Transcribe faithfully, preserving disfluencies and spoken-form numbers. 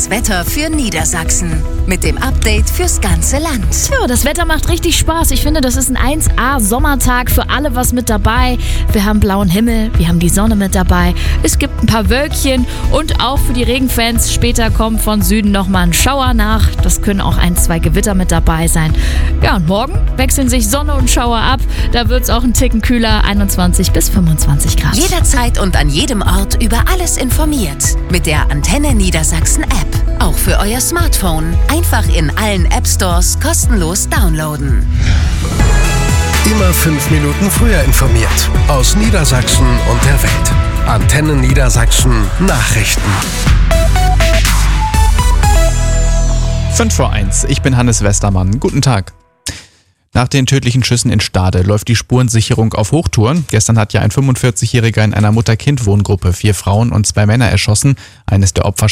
Das Wetter für Niedersachsen mit dem Update fürs ganze Land. Ja, das Wetter macht richtig Spaß. Ich finde, das ist ein eins A Sommertag, für alle was mit dabei. Wir haben blauen Himmel, wir haben die Sonne mit dabei. Es gibt ein paar Wölkchen und auch für die Regenfans später kommt von Süden nochmal ein Schauer nach. Das können auch ein, zwei Gewitter mit dabei sein. Ja, und morgen wechseln sich Sonne und Schauer ab. Da wird es auch ein Ticken kühler, einundzwanzig bis fünfundzwanzig Grad. Jederzeit und an jedem Ort über alles informiert. Mit der Antenne Niedersachsen App. Auch für euer Smartphone. Einfach in allen App Stores kostenlos downloaden. Immer fünf Minuten früher informiert. Aus Niedersachsen und der Welt. Antenne Niedersachsen Nachrichten. fünf vor eins. Ich bin Hannes Westermann. Guten Tag. Nach den tödlichen Schüssen in Stade läuft die Spurensicherung auf Hochtouren. Gestern hat ja ein fünfundvierzigjähriger in einer Mutter-Kind-Wohngruppe vier Frauen und zwei Männer erschossen. Eines der Opfer